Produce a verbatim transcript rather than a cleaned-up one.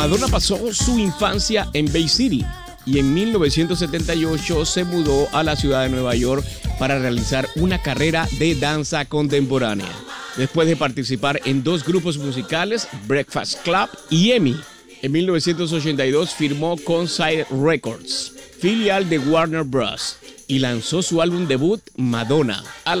Madonna pasó su infancia en Bay City y en mil novecientos setenta y ocho se mudó a la ciudad de Nueva York para realizar una carrera de danza contemporánea. Después de participar en dos grupos musicales, Breakfast Club y Emmy, en mil novecientos ochenta y dos firmó con Side Records, filial de Warner Bros., y lanzó su álbum debut, Madonna, a